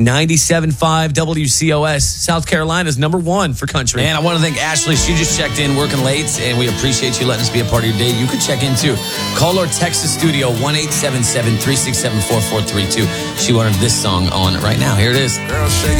97.5 WCOS, South Carolina's number one for country. And I want to thank Ashley. She just checked in working late, and we appreciate you letting us be a part of your day. You could check in too. Call or text the studio 1-877-367-4432. She wanted this song on right now. Here it is. Girl, shake it.